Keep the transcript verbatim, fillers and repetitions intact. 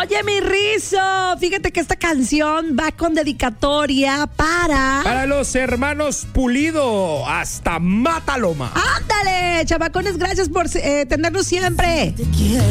Oye, mi Rizo, fíjate que esta canción va con dedicatoria para... Para los hermanos Pulido, hasta Mataloma. ¡Ándale! Chamacones, gracias por eh, tenernos siempre.